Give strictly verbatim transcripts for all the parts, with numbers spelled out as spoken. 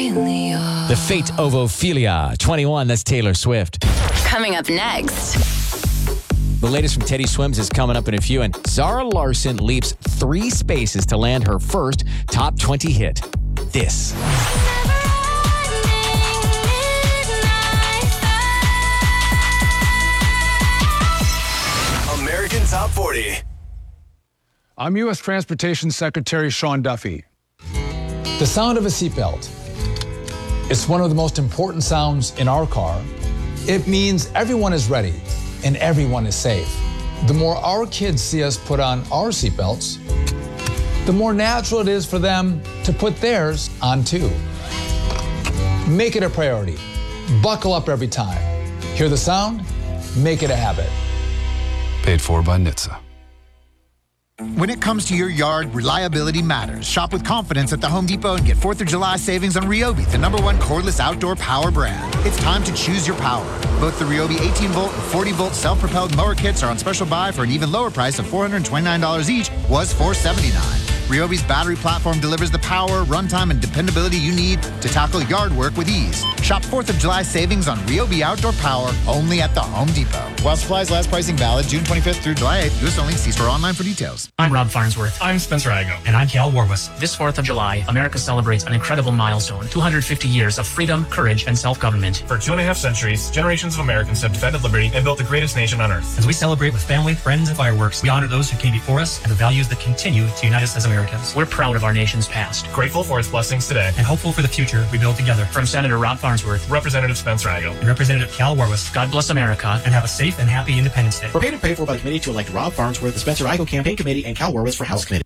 Ophelia. The Fate of Ophelia. twenty-one, that's Taylor Swift. Coming up next. The latest from Teddy Swims is coming up in a few, and Zara Larsson leaps three spaces to land her first top twenty hit. This. American Top forty. I'm U S Transportation Secretary Sean Duffy. The sound of a seatbelt. It's one of the most important sounds in our car. It means everyone is ready and everyone is safe. The more our kids see us put on our seatbelts, the more natural it is for them to put theirs on too. Make it a priority. Buckle up every time. Hear the sound? Make it a habit. Paid for by N H T S A. When it comes to your yard, reliability matters. Shop with confidence at the Home Depot and get fourth of July savings on Ryobi, the number one cordless outdoor power brand. It's time to choose your power. Both the Ryobi eighteen volt and forty volt self-propelled mower kits are on special buy for an even lower price of four hundred twenty-nine dollars each, was four hundred seventy-nine dollars. Ryobi's battery platform delivers the power, runtime, and dependability you need to tackle yard work with ease. Shop fourth of July savings on Ryobi outdoor power only at the Home Depot. While supplies last, pricing valid June twenty-fifth through July eighth. U S only. See store online for details. I'm Rob Farnsworth. I'm Spencer Igo. And I'm Cal Warwis. This fourth of July, America celebrates an incredible milestone. two hundred fifty years of freedom, courage, and self-government. For two and a half centuries, generations of Americans have defended liberty and built the greatest nation on earth. As we celebrate with family, friends, and fireworks, we honor those who came before us and the values that continue to unite us as Americans. We're proud of our nation's past. Grateful for its blessings today. And hopeful for the future we build together. From Senator Rob Farnsworth, Representative Spencer Igo, and Representative Cal Warwis, God bless America, and have a safe and happy Independence Day. Prepared and paid for by the committee to elect Rob Farnsworth, the Spencer Igo Campaign Committee, and Cal Warwis for House Committee.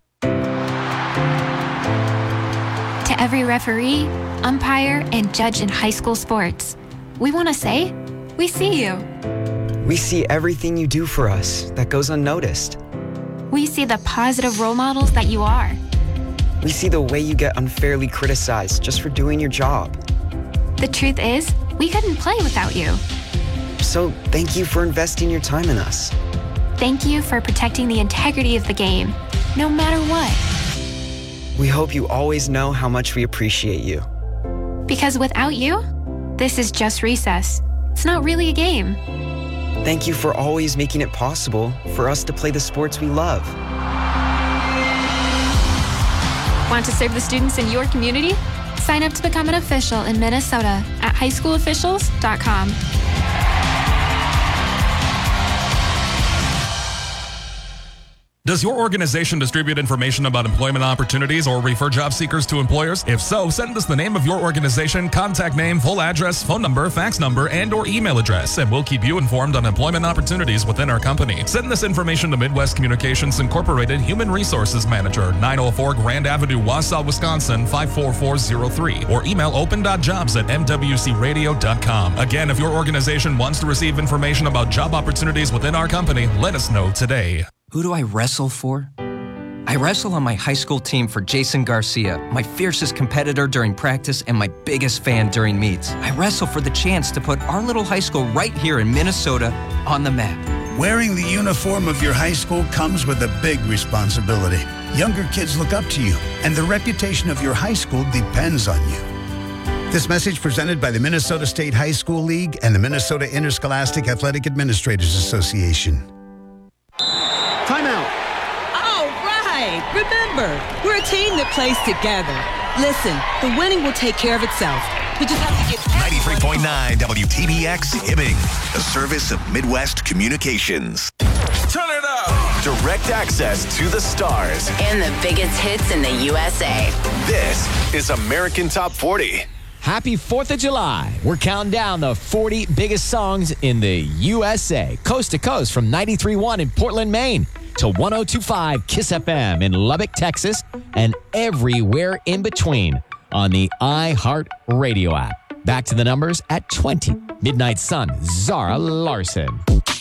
To every referee, umpire, and judge in high school sports, we want to say, we see you. We see everything you do for us that goes unnoticed. We see the positive role models that you are. We see the way you get unfairly criticized just for doing your job. The truth is, we couldn't play without you. So thank you for investing your time in us. Thank you for protecting the integrity of the game, no matter what. We hope you always know how much we appreciate you. Because without you, this is just recess. It's not really a game. Thank you for always making it possible for us to play the sports we love. Want to serve the students in your community? Sign up to become an official in Minnesota at high school officials dot com. Does your organization distribute information about employment opportunities or refer job seekers to employers? If so, send us the name of your organization, contact name, full address, phone number, fax number, and or email address, and we'll keep you informed on employment opportunities within our company. Send this information to Midwest Communications Incorporated Human Resources Manager, nine oh four Grand Avenue, Wausau, Wisconsin, five four four zero three, or email open dot jobs at m w c radio dot com. Again, if your organization wants to receive information about job opportunities within our company, let us know today. Who do I wrestle for? I wrestle on my high school team for Jason Garcia, my fiercest competitor during practice and my biggest fan during meets. I wrestle for the chance to put our little high school right here in Minnesota on the map. Wearing the uniform of your high school comes with a big responsibility. Younger kids look up to you, and the reputation of your high school depends on you. This message presented by the Minnesota State High School League and the Minnesota Interscholastic Athletic Administrators Association. Timeout. All right. Remember, we're a team that plays together. Listen, the winning will take care of itself. We just have to get ninety-three point nine W T B X Hibbing, a service of Midwest Communications. Turn it up. Direct access to the stars and the biggest hits in the U S A. This is American Top forty. Happy fourth of July. We're counting down the forty biggest songs in the U S A. Coast to coast from ninety-three point one in Portland, Maine to one oh two point five KISS F M in Lubbock, Texas, and everywhere in between on the iHeart Radio app. Back to the numbers at twenty. Midnight Sun, Zara Larsson.